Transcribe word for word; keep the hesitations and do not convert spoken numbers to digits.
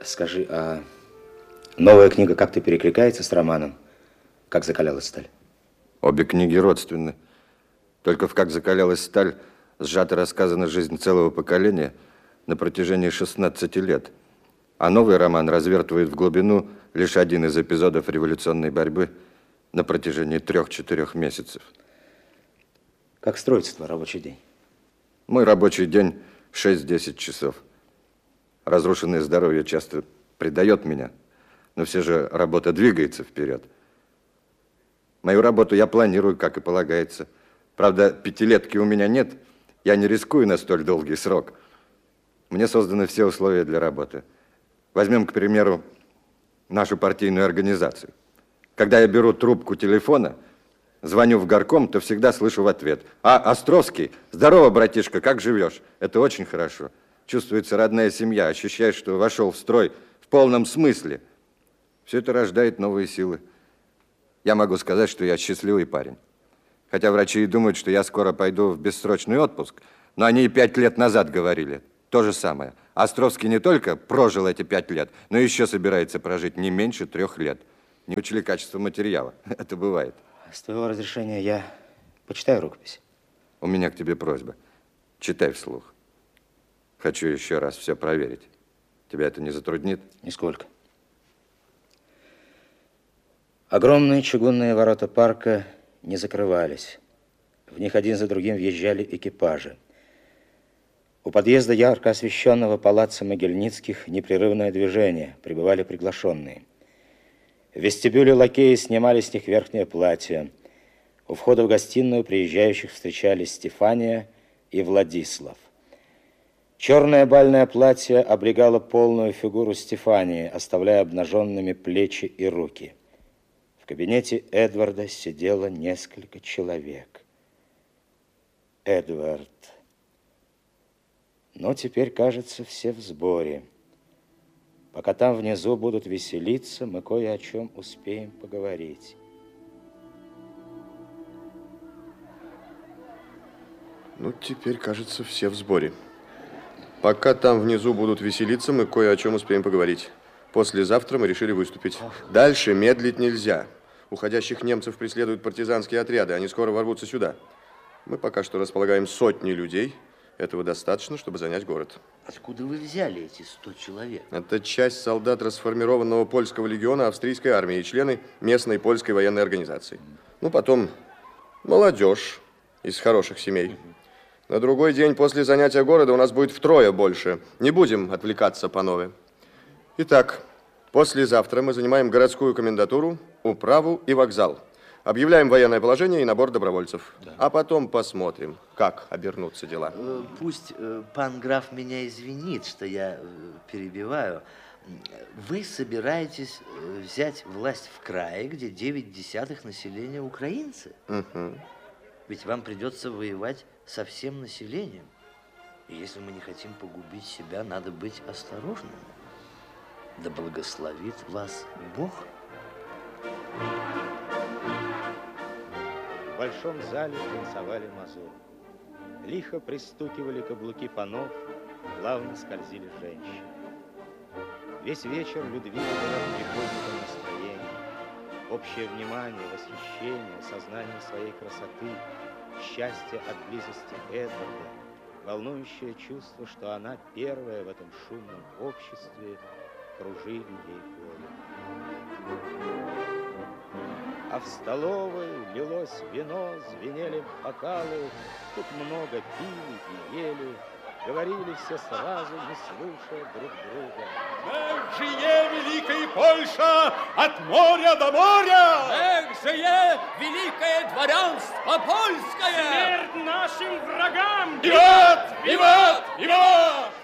Скажи, а новая книга как-то перекликается с романом «Как закалялась сталь»? Обе книги родственны. Только в «Как закалялась сталь» сжато рассказана жизнь целого поколения на протяжении шестнадцати лет. А новый роман развертывает в глубину лишь один из эпизодов революционной борьбы на протяжении трех-четырех месяцев. Как строится твой рабочий день? Мой рабочий день шесть-десять часов. Разрушенное здоровье часто предает меня, но все же работа двигается вперед. Мою работу я планирую, как и полагается. Правда, пятилетки у меня нет, я не рискую на столь долгий срок. Мне созданы все условия для работы. Возьмем, к примеру, нашу партийную организацию. Когда я беру трубку телефона, звоню в горком, то всегда слышу в ответ: «А, Островский, здорово, братишка, как живешь?» Это очень хорошо. Чувствуется родная семья, ощущаешь, что вошел в строй в полном смысле. Все это рождает новые силы. Я могу сказать, что я счастливый парень. Хотя врачи и думают, что я скоро пойду в бессрочный отпуск, но они и пять лет назад говорили то же самое. Островский не только прожил эти пять лет, но еще собирается прожить не меньше трех лет. Не учли качество материала. Это бывает. С твоего разрешения я почитаю рукопись. У меня к тебе просьба. Читай вслух. Хочу еще раз все проверить. Тебя это не затруднит? Нисколько. Огромные чугунные ворота парка не закрывались. В них один за другим въезжали экипажи. У подъезда ярко освещенного палаца Могильницких непрерывное движение, прибывали приглашенные. В вестибюле лакеи снимали с них верхнее платье. У входа в гостиную приезжающих встречались Стефания и Владислав. Черное бальное платье облегало полную фигуру Стефании, оставляя обнаженными плечи и руки. В кабинете Эдварда сидело несколько человек. Эдвард. Но теперь, кажется, все в сборе. Пока там внизу будут веселиться, мы кое о чем успеем поговорить. Ну, теперь, кажется, все в сборе. Пока там внизу будут веселиться, мы кое о чем успеем поговорить. Послезавтра мы решили выступить. Дальше медлить нельзя. Уходящих немцев преследуют партизанские отряды. Они скоро ворвутся сюда. Мы пока что располагаем сотней людей. Этого достаточно, чтобы занять город. Откуда вы взяли эти сто человек? Это часть солдат расформированного польского легиона австрийской армии и члены местной польской военной организации. Ну, потом молодежь из хороших семей. На другой день после занятия города у нас будет втрое больше. Не будем отвлекаться по новой. Итак, послезавтра мы занимаем городскую комендатуру, управу и вокзал. Объявляем военное положение и набор добровольцев. Да. А потом посмотрим, как обернутся дела. Пусть пан граф меня извинит, что я перебиваю. Вы собираетесь взять власть в крае, где девять десятых населения украинцы? Угу. Ведь вам придется воевать со всем населением. И если мы не хотим погубить себя, надо быть осторожными. Да благословит вас Бог. В большом зале танцевали мазурку. Лихо пристукивали каблуки панов, плавно скользили женщины. Весь вечер Людвига была в приподнятом настроении. Общее внимание, восхищение, сознание своей красоты, счастье от близости Эдварда, волнующее чувство, что она первая в этом шумном обществе, кружили ей голову. А в столовой лилось вино, звенели бокалы, тут много пили и ели, говорили все сразу, не слушая друг друга. Эх, жие, великая Польша, от моря до моря! Эх, жие, великое дворянство польское! Смерть нашим врагам! Виват! Виват! Виват!